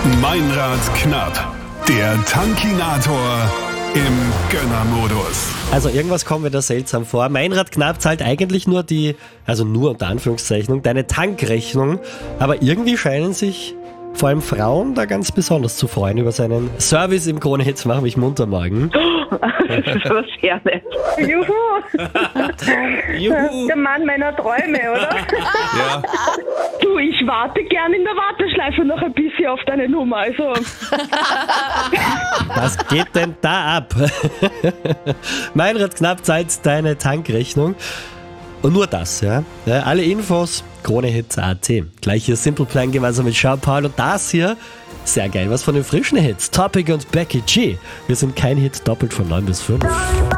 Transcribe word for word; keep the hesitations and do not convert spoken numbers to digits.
Meinrad knapp, der Tankinator im Gönnermodus. Also irgendwas kommt mir da seltsam vor. Meinrad Knapp zahlt eigentlich nur die, also nur unter Anführungszeichen, deine Tankrechnung. Aber irgendwie scheinen sich vor allem Frauen da ganz besonders zu freuen über seinen Service im Krone-Hits. Mach mich munter morgen. Das ist aber sehr nett. Juhu, Juhu. der Mann meiner Träume, oder? Ja. Du, ich warte gern in der Warteschleife noch ein bisschen auf deine Nummer. Also, Was geht denn da ab? Meinrad Knapp zahlt deine Tankrechnung. Und nur das, ja. Ja, alle Infos, Kronehits Punkt at. Gleich hier Simple Plan gemeinsam mit Jean Paul. Und das hier, sehr geil, was von den frischen Hits. Topic und Becky G. Wir sind kein Hit, doppelt von neun bis fünf.